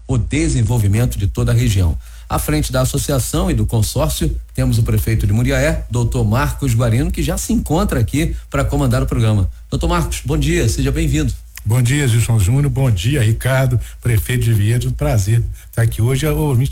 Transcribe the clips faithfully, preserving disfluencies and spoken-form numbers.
o desenvolvimento de toda a região. À frente da associação e do consórcio, temos o prefeito de Muriaé, doutor Marcos Guarino, que já se encontra aqui para comandar o programa. Doutor Marcos, bom dia, seja bem-vindo. Bom dia, Gilson Júnior, bom dia, Ricardo, prefeito de Vieira, um prazer estar aqui hoje.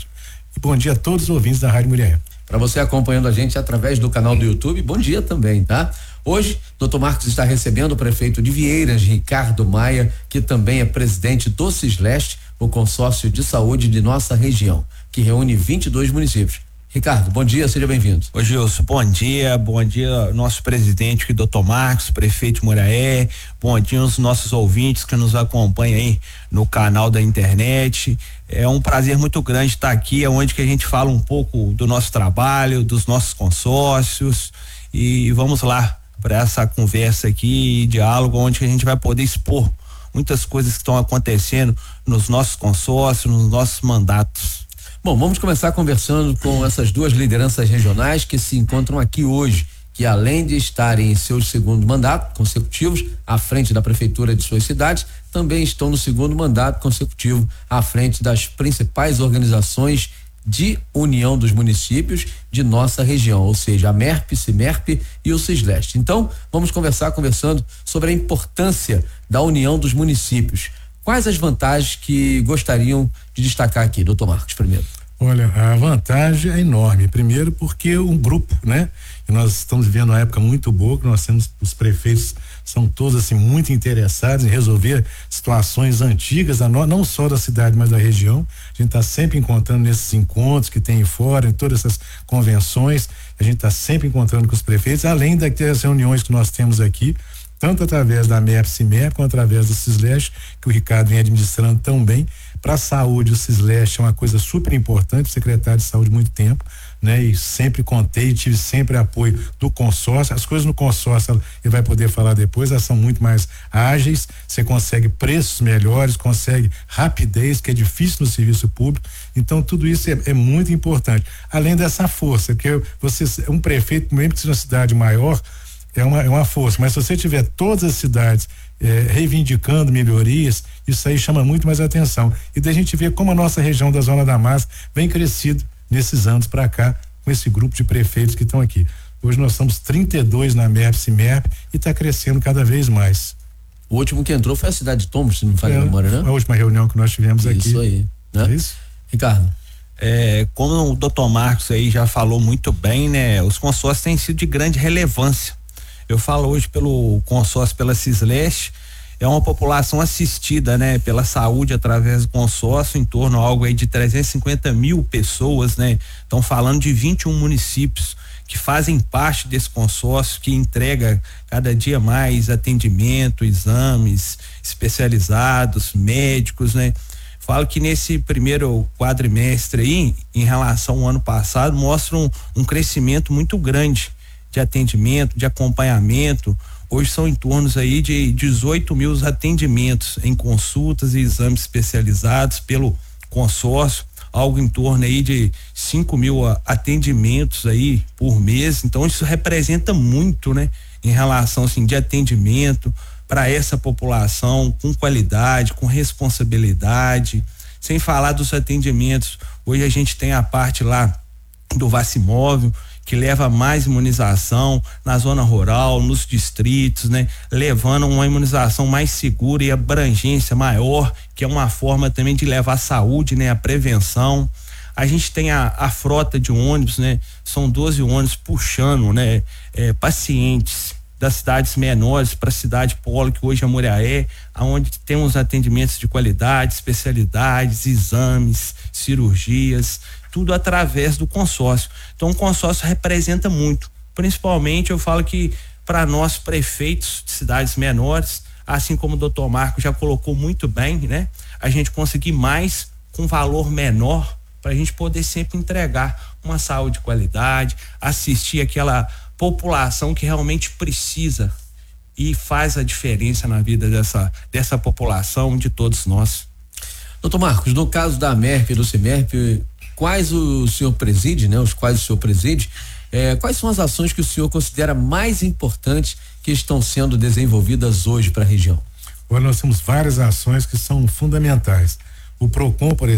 E bom dia a todos os ouvintes da Rádio Muriaé. Para você acompanhando a gente através do canal do YouTube, bom dia também, tá? Hoje, doutor Marcos está recebendo o prefeito de Vieiras, Ricardo Maia, que também é presidente do Cisleste, o consórcio de saúde de nossa região, que reúne vinte e dois municípios. Ricardo, bom dia, seja bem-vindo. Ô Gilson, bom dia, bom dia nosso presidente aqui, doutor Marcos, prefeito de Muriaé, bom dia aos nossos ouvintes que nos acompanham aí no canal da internet. É um prazer muito grande estar aqui, é onde que a gente fala um pouco do nosso trabalho, dos nossos consórcios, e vamos lá para essa conversa aqui, diálogo, onde a gente vai poder expor muitas coisas que estão acontecendo nos nossos consórcios, nos nossos mandatos. Bom, vamos começar conversando com essas duas lideranças regionais que se encontram aqui hoje, que além de estarem em seus segundo mandato consecutivos à frente da prefeitura de suas cidades, também estão no segundo mandato consecutivo à frente das principais organizações de união dos municípios de nossa região, ou seja, a MERP, CIMERP e o Cisleste. Então, vamos conversar conversando sobre a importância da união dos municípios. Quais as vantagens que gostariam de destacar aqui, doutor Marcos, primeiro? Olha, a vantagem é enorme. Primeiro porque um grupo, né? E nós estamos vivendo uma época muito boa, que nós temos, os prefeitos são todos assim muito interessados em resolver situações antigas, não só da cidade, mas da região. A gente está sempre encontrando nesses encontros que tem fora, em todas essas convenções, a gente está sempre encontrando com os prefeitos, além das reuniões que nós temos aqui, tanto através da MERP, CIMERP, como através do Cisleste, que o Ricardo vem administrando tão bem. Para a saúde, o Cisleste é uma coisa super importante, secretário de saúde há muito tempo, né? E sempre contei, tive sempre apoio do consórcio. As coisas no consórcio, ele vai poder falar depois, elas são muito mais ágeis, você consegue preços melhores, consegue rapidez, que é difícil no serviço público. Então, tudo isso é, é muito importante. Além dessa força, que você, um prefeito, mesmo que seja uma cidade maior, é uma, é uma força, mas se você tiver todas as cidades eh, reivindicando melhorias, isso aí chama muito mais atenção. E daí a gente vê como a nossa região da Zona da Massa vem crescido nesses anos para cá, com esse grupo de prefeitos que estão aqui. Hoje nós somos trinta e dois na MERP, CIMERP, e está crescendo cada vez mais. O último que entrou foi a cidade de Tombos, se não me falha a é, memória, né? A última reunião que nós tivemos isso aqui. Isso aí, né? É isso? Ricardo. É, como o doutor Marcos aí já falou muito bem, né? Os consórcios têm sido de grande relevância. Eu falo hoje pelo consórcio, pela Cisleste, é uma população assistida, né? Pela saúde através do consórcio, em torno algo aí de trezentos e cinquenta mil pessoas, né? Estão falando de vinte e um municípios que fazem parte desse consórcio, que entrega cada dia mais atendimento, exames especializados, médicos, né? Falo que nesse primeiro quadrimestre aí, em relação ao ano passado, mostra um, um crescimento muito grande de atendimento, de acompanhamento. Hoje são em torno aí de dezoito mil atendimentos em consultas e exames especializados pelo consórcio, algo em torno aí de cinco mil atendimentos aí por mês. Então isso representa muito, né? Em relação assim de atendimento para essa população com qualidade, com responsabilidade, sem falar dos atendimentos. Hoje a gente tem a parte lá do Vacimóvel, que leva mais imunização na zona rural, nos distritos, né? Levando uma imunização mais segura e abrangência maior, que é uma forma também de levar a saúde, né? A prevenção. A gente tem a, a frota de ônibus, né? São doze ônibus puxando, né? É, pacientes das cidades menores para a cidade polo, que hoje é Muriaé, aonde temos atendimentos de qualidade, especialidades, exames, cirurgias, tudo através do consórcio. Então o consórcio representa muito, principalmente eu falo que para nós prefeitos de cidades menores, assim como o doutor Marco já colocou muito bem, né? A gente conseguir mais com valor menor para a gente poder sempre entregar uma saúde de qualidade, assistir aquela população que realmente precisa e faz a diferença na vida dessa, dessa população, de todos nós. Doutor Marcos, no caso da MERP e do CIMERP, quais o senhor preside, né? Os quais o senhor preside, eh, quais são as ações que o senhor considera mais importantes que estão sendo desenvolvidas hoje para a região? Olha, nós temos várias ações que são fundamentais. O PROCON, por exemplo,